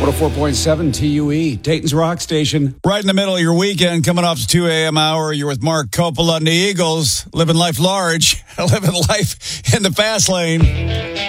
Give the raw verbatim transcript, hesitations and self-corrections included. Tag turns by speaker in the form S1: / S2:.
S1: oh four point seven T U E, Dayton's Rock Station.
S2: Right in the middle of your weekend, coming off the two a.m. hour, you're with Mark Coppola and the Eagles, living life large, living life in the fast lane.